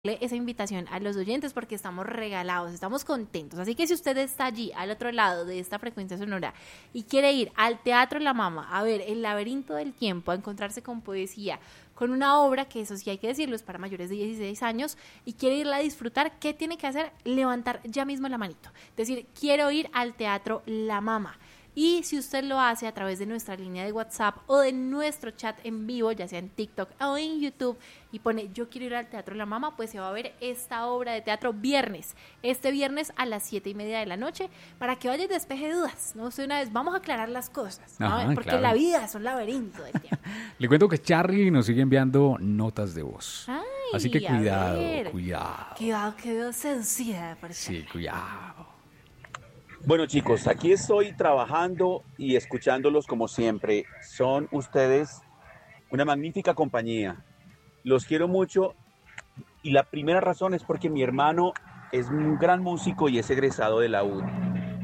esa invitación a los oyentes porque estamos regalados, estamos contentos. Así que si usted está allí al otro lado de esta frecuencia sonora y quiere ir al Teatro La Mama a ver El Laberinto del Tiempo, a encontrarse con poesía, con una obra que eso sí hay que decirlo es para mayores de 16 años y quiere irla a disfrutar, ¿qué tiene que hacer? Levantar ya mismo la manito, decir quiero ir al Teatro La Mama. Y si usted lo hace a través de nuestra línea de WhatsApp o de nuestro chat en vivo, ya sea en TikTok o en YouTube, y pone yo quiero ir al Teatro La Mama, pues se va a ver esta obra de teatro este viernes a las 7:30 de la noche, para que vaya y despeje dudas, ¿no? Una vez vamos a aclarar las cosas, ¿no? Ajá, Porque claro. la vida es un laberinto del tiempo. Le cuento que Charlie nos sigue enviando notas de voz. Ay, Así que a cuidado, ver. cuidado. Quedó seducida por eso. Sí, cuidado. Bueno chicos, aquí estoy trabajando y escuchándolos como siempre. Son ustedes una magnífica compañía. Los quiero mucho y la primera razón es porque mi hermano es un gran músico y es egresado de la UD.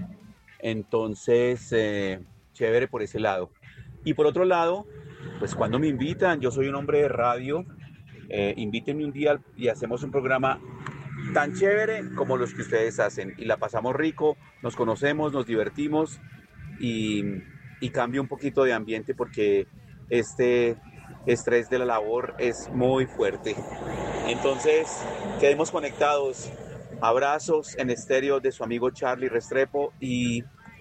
Entonces, chévere por ese lado. Y por otro lado, pues cuando me invitan, yo soy un hombre de radio, invítenme un día y hacemos un programa tan chévere como los que ustedes hacen y la pasamos rico, nos conocemos, nos divertimos y cambia un poquito de ambiente porque este estrés de la labor es muy fuerte. Entonces, quedemos conectados. Abrazos en estéreo de su amigo Charlie Restrepo y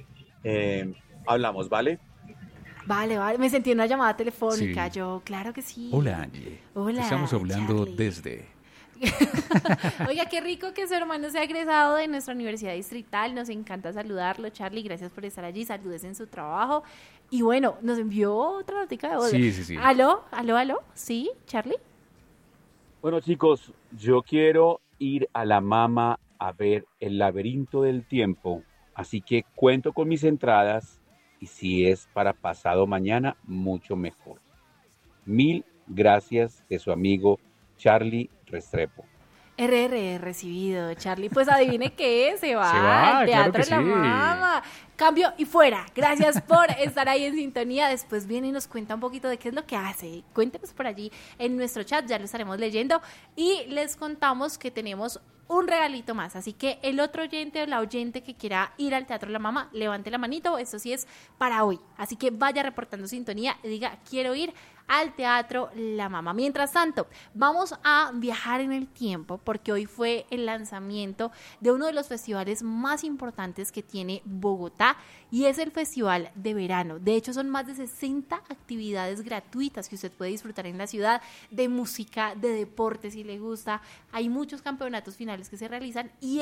hablamos, ¿vale? Vale, me sentí en una llamada telefónica, Sí. yo, claro que sí. Hola, Angie. Hola, Estamos hablando Charlie. desde... Oiga, qué rico que su hermano sea egresado de nuestra universidad distrital. Nos encanta saludarlo, Charlie. Gracias por estar allí. Saludes en su trabajo. Y bueno, nos envió otra notica de voz. Sí. ¿Aló? ¿Sí, Charlie? Bueno chicos, yo quiero ir a la Mama a ver El Laberinto del Tiempo, así que cuento con mis entradas y si es para pasado mañana, mucho mejor. Mil gracias de su amigo Charlie Restrepo. RR recibido, Charlie. Pues adivine qué, se va Se va, al claro Teatro que La sí. Mama. Cambio y fuera. Gracias por estar ahí en sintonía. Después viene y nos cuenta un poquito de qué es lo que hace. Cuéntenos por allí en nuestro chat, ya lo estaremos leyendo. Y les contamos que tenemos un regalito más. Así que el otro oyente o la oyente que quiera ir al Teatro La Mama, levante la manito. Esto sí es para hoy. Así que vaya reportando sintonía y diga, quiero ir al Teatro La Mama. Mientras tanto, vamos a viajar en el tiempo porque hoy fue el lanzamiento de uno de los festivales más importantes que tiene Bogotá y es el Festival de Verano. De hecho, son más de 60 actividades gratuitas que usted puede disfrutar en la ciudad, de música, de deporte si le gusta. Hay muchos campeonatos finales que se realizan y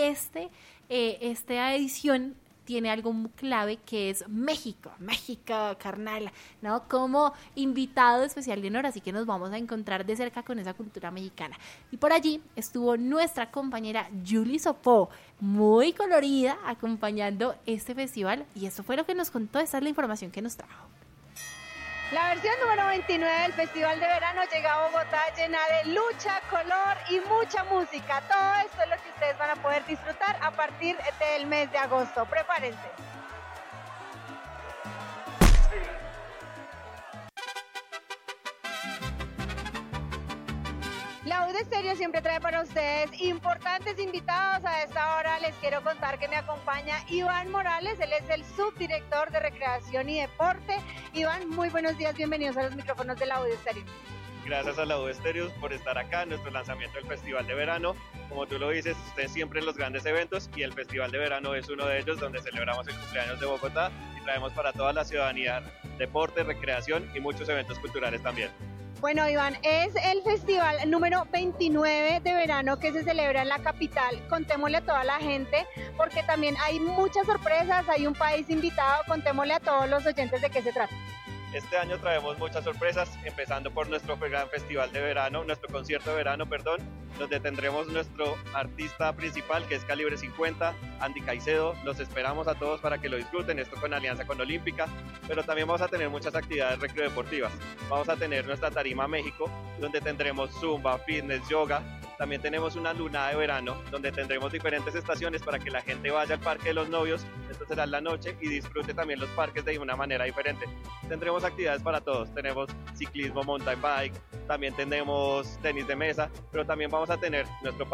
esta edición tiene algo muy clave que es México, carnal, ¿no? Como invitado especial de honor, así que nos vamos a encontrar de cerca con esa cultura mexicana. Y por allí estuvo nuestra compañera Julie Sopó, muy colorida, acompañando este festival, y esto fue lo que nos contó, esta es la información que nos trajo. La versión número 29 del Festival de Verano llega a Bogotá llena de lucha, color y mucha música. Todo esto es lo que ustedes van a poder disfrutar a partir del mes de agosto. Prepárense. La UD Estéreo siempre trae para ustedes importantes invitados. A esta hora les quiero contar que me acompaña Iván Morales. Él es el subdirector de Recreación y Deporte. Iván, muy buenos días. Bienvenidos a los micrófonos de la UD Estéreo. Gracias a la UD Estéreo por estar acá en nuestro lanzamiento del Festival de Verano. Como tú lo dices, usted siempre en los grandes eventos y el Festival de Verano es uno de ellos, donde celebramos el cumpleaños de Bogotá y traemos para toda la ciudadanía deporte, recreación y muchos eventos culturales también. Bueno, Iván, es el festival número 29 de verano que se celebra en la capital. Contémosle a toda la gente, porque también hay muchas sorpresas, hay un país invitado. Contémosle a todos los oyentes de qué se trata. Este año traemos muchas sorpresas, empezando por nuestro gran festival de verano, nuestro concierto de verano, donde tendremos nuestro artista principal, que es Calibre 50, Andy Caicedo. Los esperamos a todos para que lo disfruten, esto con alianza con Olímpica, pero también vamos a tener muchas actividades recreodeportivas. Vamos a tener nuestra Tarima México, donde tendremos zumba, fitness, yoga, También tenemos una luna de verano, donde tendremos diferentes estaciones para que la gente vaya al Parque de los Novios, esto será en la noche, y disfrute también los parques de una manera diferente. Tendremos actividades para todos, tenemos ciclismo, mountain bike, también tenemos tenis de mesa, pero también vamos a tener nuestro